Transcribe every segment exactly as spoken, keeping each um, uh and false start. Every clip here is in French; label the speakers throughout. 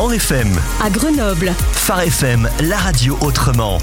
Speaker 1: Mans F M.
Speaker 2: À Grenoble.
Speaker 1: Phare F M, la radio autrement.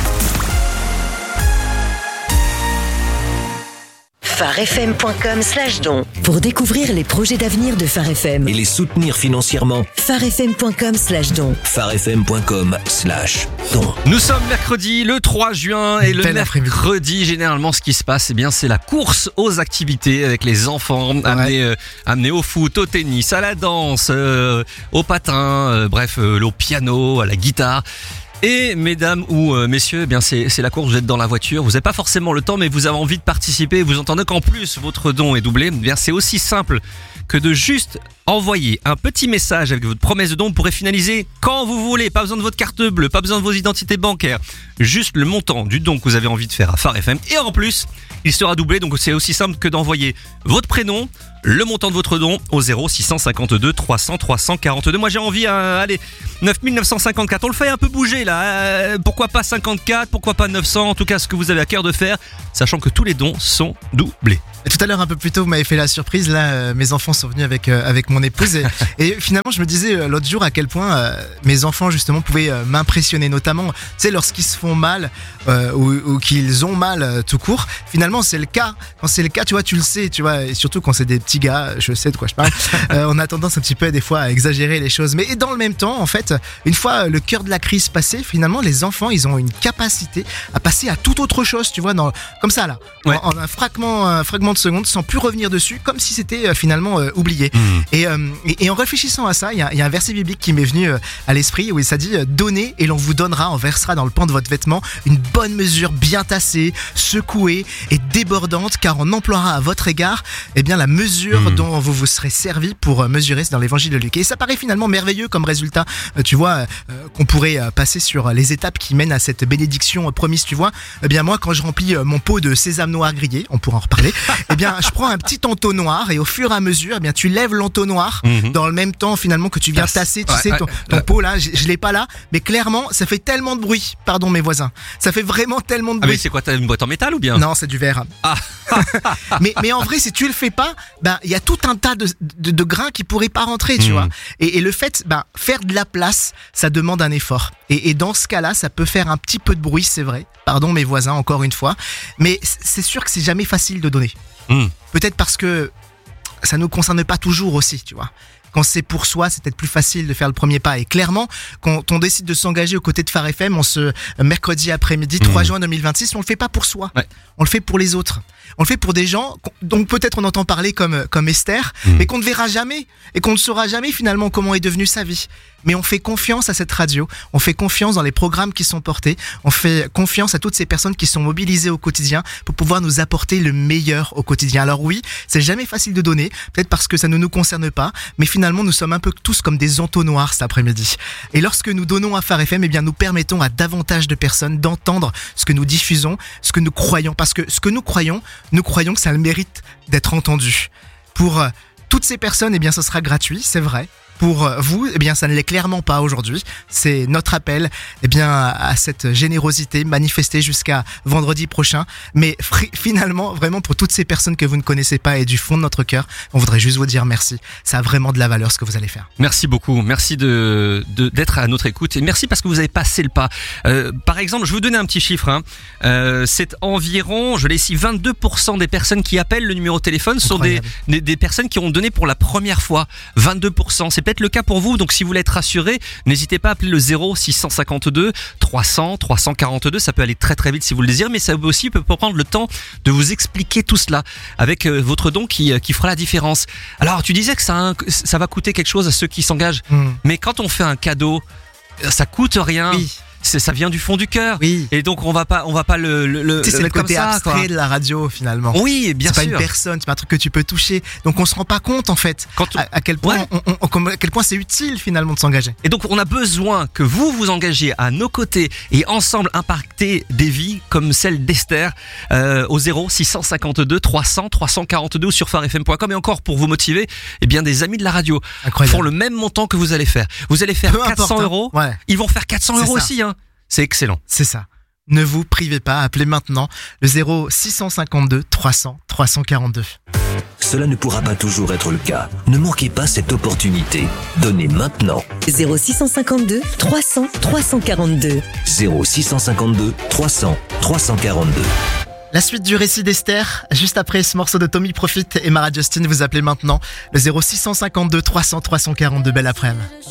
Speaker 2: pharefm point com slash don. Pour découvrir les projets d'avenir de Phare F M
Speaker 3: et les soutenir financièrement.
Speaker 2: pharefm point com slash don.
Speaker 3: pharefm point com slash don.
Speaker 4: Nous sommes mercredi le trois juin et le
Speaker 5: Bel
Speaker 4: mercredi, généralement, ce qui se passe, eh bien, c'est la course aux activités avec les enfants,
Speaker 5: Ouais.
Speaker 4: amenés, euh, amenés au foot, au tennis, à la danse, euh, au patin, euh, bref, euh, au piano, à la guitare. Et mesdames ou euh, messieurs, eh bien c'est c'est la course, vous êtes dans la voiture, vous n'avez pas forcément le temps mais vous avez envie de participer, vous entendez qu'en plus votre don est doublé, eh bien c'est aussi simple que de juste envoyer un petit message avec votre promesse de don. Vous pourrez finaliser quand vous voulez, pas besoin de votre carte bleue, pas besoin de vos identités bancaires, juste le montant du don que vous avez envie de faire à Phare F M et en plus il sera doublé, donc c'est aussi simple que d'envoyer votre prénom, le montant de votre don au zéro six cent cinquante-deux trois cents trois cent quarante-deux. Moi j'ai envie, euh, allez, neuf mille neuf cent cinquante-quatre, on le fait un peu bouger là, euh, pourquoi pas cinquante-quatre, pourquoi pas neuf cents, en tout cas ce que vous avez à cœur de faire, sachant que tous les dons sont doublés.
Speaker 5: Et tout à l'heure, un peu plus tôt, vous m'avez fait la surprise. Là, euh, mes enfants sont venus avec euh, avec mon épouse et, et finalement, je me disais euh, l'autre jour à quel point euh, mes enfants justement pouvaient euh, m'impressionner, notamment, tu sais, lorsqu'ils se font mal euh, ou, ou qu'ils ont mal euh, tout court. Finalement, c'est le cas. Quand c'est le cas, tu vois, tu le sais, tu vois, et surtout quand c'est des petits gars, je sais de quoi je parle. Euh, on a tendance un petit peu des fois à exagérer les choses, mais dans le même temps, en fait, une fois le cœur de la crise passé, finalement, les enfants, ils ont une capacité à passer à toute autre chose, tu vois, dans comme ça là,
Speaker 4: Ouais.
Speaker 5: en, en un fragment, un fragment de seconde, sans plus revenir dessus, comme si c'était euh, finalement euh, oublié.
Speaker 4: Mmh.
Speaker 5: Et, euh, et, et en réfléchissant à ça, il y a, y a un verset biblique qui m'est venu euh, à l'esprit où il s'est dit euh, donnez et l'on vous donnera, on versera dans le pan de votre vêtement une bonne mesure bien tassée, secouée et débordante, car on emploiera à votre égard eh bien la mesure
Speaker 4: Mmh.
Speaker 5: dont vous vous serez servi pour euh, mesurer. C'est dans l'évangile de Luc. Et ça paraît finalement merveilleux comme résultat. Euh, tu vois euh, qu'on pourrait euh, passer sur les étapes qui mènent à cette bénédiction euh, promise. Tu vois, eh bien moi quand je remplis euh, mon pot de sésame noir grillé, on pourra en reparler. eh bien je prends un petit entonnoir et au fur et à mesure, eh bien tu lèves l'entonnoir
Speaker 4: Mhm.
Speaker 5: dans le même temps finalement que tu viens
Speaker 4: Tasse.
Speaker 5: tasser, tu
Speaker 4: Ouais,
Speaker 5: sais,
Speaker 4: ouais,
Speaker 5: ton,
Speaker 4: ouais.
Speaker 5: ton pot là, je, je l'ai pas là, mais clairement ça fait tellement de bruit, pardon mes voisins, ça fait vraiment tellement de
Speaker 4: Ah mais
Speaker 5: bruit.
Speaker 4: c'est quoi, t'as une boîte en métal ou bien?
Speaker 5: Non, c'est du verre.
Speaker 4: Ah.
Speaker 5: mais, mais en vrai, si tu le fais pas, ben il y a tout un tas de, de, de grains qui pourraient pas rentrer, tu
Speaker 4: Mm.
Speaker 5: vois. Et, et le fait, ben faire de la place, ça demande un effort. Et, et dans ce cas-là, ça peut faire un petit peu de bruit, c'est vrai. Pardon mes voisins, encore une fois. Mais c'est sûr que c'est jamais facile de donner.
Speaker 4: Mm.
Speaker 5: Peut-être parce que ça nous concerne pas toujours aussi, tu vois. Quand c'est pour soi, c'est peut-être plus facile de faire le premier pas. Et clairement, quand on décide de s'engager aux côtés de Phare F M, on se mercredi après-midi, trois
Speaker 4: Mmh.
Speaker 5: juin deux mille vingt-six, on le fait pas pour soi.
Speaker 4: Ouais.
Speaker 5: On le fait pour les autres. On le fait pour des gens dont peut-être on entend parler comme comme Esther,
Speaker 4: Mmh.
Speaker 5: mais qu'on ne verra jamais et qu'on ne saura jamais finalement comment est devenue sa vie. Mais on fait confiance à cette radio, on fait confiance dans les programmes qui sont portés, on fait confiance à toutes ces personnes qui sont mobilisées au quotidien pour pouvoir nous apporter le meilleur au quotidien. Alors oui, c'est jamais facile de donner, peut-être parce que ça ne nous concerne pas, mais finalement nous sommes un peu tous comme des entonnoirs cet après-midi. Et lorsque nous donnons à Phare F M, eh bien nous permettons à davantage de personnes d'entendre ce que nous diffusons, ce que nous croyons, parce que ce que nous croyons, nous croyons que ça a le mérite d'être entendu. Pour euh, toutes ces personnes, eh bien ce sera gratuit, c'est vrai. Pour vous, eh bien, ça ne l'est clairement pas aujourd'hui. C'est notre appel, eh bien, à cette générosité manifestée jusqu'à vendredi prochain. Mais fri- finalement, vraiment, pour toutes ces personnes que vous ne connaissez pas et du fond de notre cœur, on voudrait juste vous dire merci. Ça a vraiment de la valeur ce que vous allez faire.
Speaker 4: Merci beaucoup, merci de, de d'être à notre écoute et merci parce que vous avez passé le pas. Euh, par exemple, je vais vous donner un petit chiffre. Hein. Euh, c'est environ, je l'ai ici, vingt-deux pour cent des personnes qui appellent le numéro de téléphone sont des, des, des personnes qui ont donné pour la première fois. vingt-deux pour cent, c'est peut-être le cas pour vous, donc si vous voulez être rassuré, n'hésitez pas à appeler le zéro six cent cinquante-deux trois cents trois cent quarante-deux, ça peut aller très très vite si vous le désirez, mais ça peut aussi peut prendre le temps de vous expliquer tout cela avec euh, votre don qui, qui fera la différence. Alors tu disais que ça, a un- ça va coûter quelque chose à ceux qui s'engagent,
Speaker 5: Mmh.
Speaker 4: mais quand on fait un cadeau, ça coûte rien.
Speaker 5: Oui.
Speaker 4: C'est, ça vient du fond du cœur.
Speaker 5: Oui.
Speaker 4: Et donc on va pas, on va pas le, le, le
Speaker 5: Tu sais, c'est
Speaker 4: le
Speaker 5: le
Speaker 4: mettre comme
Speaker 5: côté
Speaker 4: ça,
Speaker 5: abstrait
Speaker 4: quoi.
Speaker 5: de la radio finalement.
Speaker 4: Oui, bien
Speaker 5: c'est pas
Speaker 4: sûr.
Speaker 5: une personne, c'est pas un truc que tu peux toucher. Donc on se rend pas compte en fait
Speaker 4: Quand on-
Speaker 5: à, à quel point,
Speaker 4: Ouais.
Speaker 5: on, on- on- comme- à quel point c'est utile finalement de s'engager.
Speaker 4: Et donc on a besoin que vous vous engagiez à nos côtés et ensemble impacter des vies comme celle d'Esther euh, au zéro six cent cinquante-deux trois cents trois cent quarante-deux ou sur pharefm point com. Et encore pour vous motiver, eh bien des amis de la radio
Speaker 5: Incroyable.
Speaker 4: font le même montant que vous allez faire. Vous allez faire
Speaker 5: Peu
Speaker 4: quatre cents
Speaker 5: importe, hein.
Speaker 4: euros.
Speaker 5: Ouais.
Speaker 4: Ils vont faire quatre cents
Speaker 5: C'est
Speaker 4: euros
Speaker 5: ça.
Speaker 4: aussi. Hein. C'est excellent.
Speaker 5: C'est ça. Ne vous privez pas, appelez maintenant le zéro six cent cinquante-deux trois cents trois cent quarante-deux.
Speaker 3: cela ne pourra pas toujours être le cas. Ne manquez pas cette opportunité. Donnez maintenant.
Speaker 2: zéro six cent cinquante-deux trois cents trois cent quarante-deux.
Speaker 3: zéro six cent cinquante-deux trois cents trois cent quarante-deux.
Speaker 5: La suite du récit d'Esther, juste après ce morceau de Tommy Profit et Mara Justin, vous appelez maintenant le zéro six cent cinquante-deux trois cents trois cent quarante-deux. Belle après-midi.